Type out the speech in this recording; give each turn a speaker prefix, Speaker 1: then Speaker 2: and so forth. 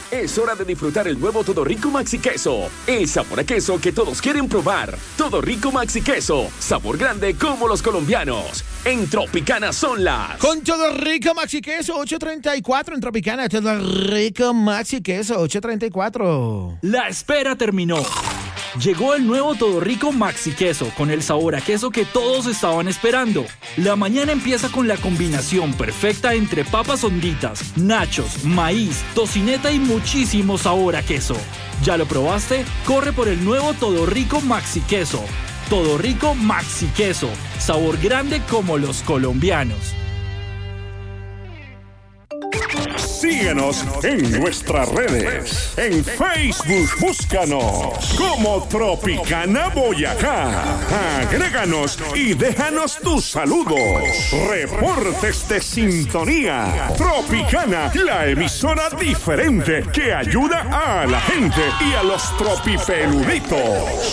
Speaker 1: Es hora de disfrutar el nuevo Todo Rico Maxi Queso. El sabor a queso que todos quieren probar. Todo Rico Maxi Queso. Sabor grande como los colombianos. En Tropicana son las...
Speaker 2: Con Todo Rico Maxi Queso 834 en Tropicana. Todo Rico Maxi Queso 834.
Speaker 3: La espera terminó. Llegó el nuevo Todo Rico Maxi Queso con el sabor a queso que todos estaban esperando. La mañana empieza con la combinación perfecta entre papas honditas, nachos, maíz, tocineta y muchísimo sabor a queso. ¿Ya lo probaste? Corre por el nuevo Todo Rico Maxi Queso. Todo Rico Maxi Queso. Sabor grande como los colombianos.
Speaker 4: Síguenos en nuestras redes. En Facebook, búscanos como Tropicana Boyacá. Agréganos y déjanos tus saludos. Reportes de sintonía. Tropicana, la emisora diferente que ayuda a la gente y a los tropipeluditos.